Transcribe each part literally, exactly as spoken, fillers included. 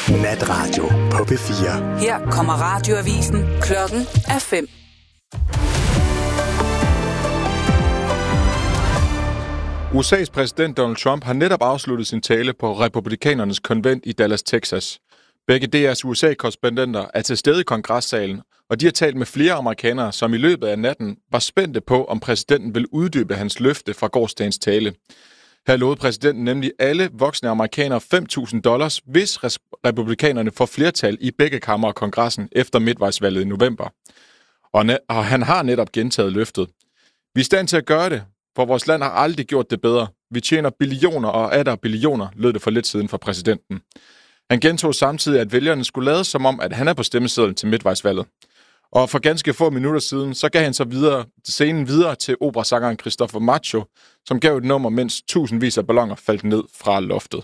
Natradio på P fire. Her kommer radioavisen. Klokken er fem. U S A's præsident Donald Trump har netop afsluttet sin tale på republikanernes konvent i Dallas, Texas. Begge D R's U S A-korrespondenter er til stede i kongressalen, og de har talt med flere amerikanere, som i løbet af natten var spændte på, om præsidenten vil uddybe hans løfte fra gårsdagens tale. Her lovede præsidenten nemlig alle voksne amerikanere fem tusind dollars, hvis republikanerne får flertal i begge kammer af kongressen efter midtvejsvalget i november. Og, ne- og han har netop gentaget løftet. Vi er i stand til at gøre det, for vores land har aldrig gjort det bedre. Vi tjener billioner og atter billioner, lød det for lidt siden fra præsidenten. Han gentog samtidig, at vælgerne skulle lade som om, at han er på stemmesedlen til midtvejsvalget. Og for ganske få minutter siden, så gav han så videre, scenen videre til operasangeren Christopher Macho, som gav et nummer, mens tusindvis af balloner faldt ned fra loftet.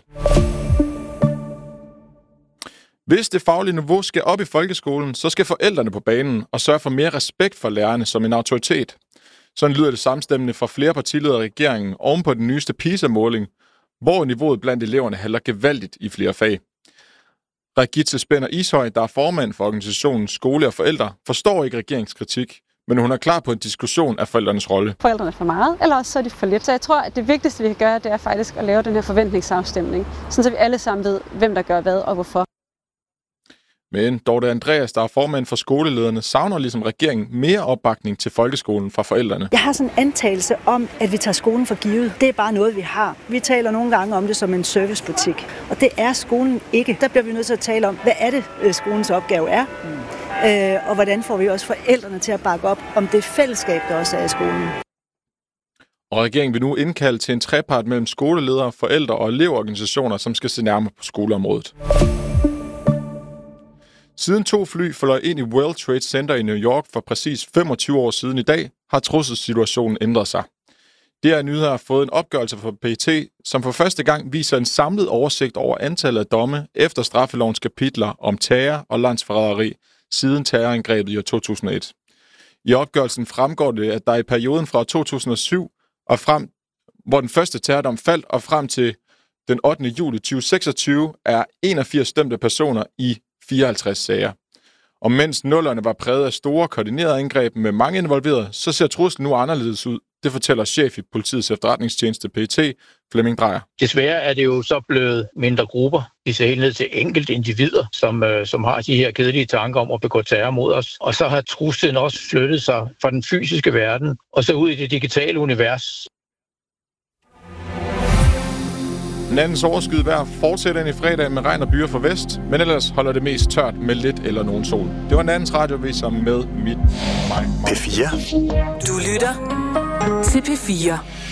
Hvis det faglige niveau skal op i folkeskolen, så skal forældrene på banen og sørge for mere respekt for lærerne som en autoritet. Sådan lyder det samstemmende fra flere partiledere i regeringen oven på den nyeste PISA-måling, hvor niveauet blandt eleverne halter gevaldigt i flere fag. Regitze Spænder Ishøj, der er formand for organisationen Skole og Forældre, forstår ikke regeringskritik, men hun er klar på en diskussion af forældrenes rolle. Forældrene er for meget, eller også så er de for lidt. Så jeg tror, at det vigtigste, vi kan gøre, det er faktisk at lave den her forventningsafstemning, så vi alle sammen ved, hvem der gør hvad og hvorfor. Men Dorte Andreas, der er formand for skolelederne, savner ligesom regeringen mere opbakning til folkeskolen fra forældrene. Jeg har sådan en antagelse om, at vi tager skolen for givet. Det er bare noget, vi har. Vi taler nogle gange om det som en servicebutik, og det er skolen ikke. Der bliver vi nødt til at tale om, hvad er det, skolens opgave er, mm. øh, og hvordan får vi også forældrene til at bakke op om det fællesskab, der også er i skolen. Og regeringen vil nu indkalde til en trepart mellem skoleledere, forældre og elevorganisationer, som skal se nærmere på skoleområdet. Siden to fly fløj ind i World Trade Center i New York for præcis femogtyve år siden i dag, har trusselssituationen ændret sig. Det er nyheder har fået en opgørelse fra P E T, som for første gang viser en samlet oversigt over antallet af domme efter straffelovens kapitler om terror og landsforræderi siden terrorangrebet i år to tusind og et. I opgørelsen fremgår det, at der i perioden fra to tusind og syv og frem, hvor den første terrordom faldt, og frem til den ottende juli to tusind og seksogtyve, er enogfirs dømte personer i fireoghalvtreds sager. Og mens nullerne var præget af store koordinerede angreb med mange involverede, så ser truslen nu anderledes ud. Det fortæller chef i politiets efterretningstjeneste P E T, Flemming Drejer. Desværre er det jo så blevet mindre grupper. De ser helt ned til enkelte individer, som, øh, som har de her kedelige tanker om at begå terror mod os. Og så har truslen også flyttet sig fra den fysiske verden og så ud i det digitale univers. Nattens overskyet vejr fortsætter ind i fredag med regn og byer fra vest, men ellers holder det mest tørt med lidt eller nogen sol. Det var nattens radioviser med mit mig. P fire. Du lytter til P fire.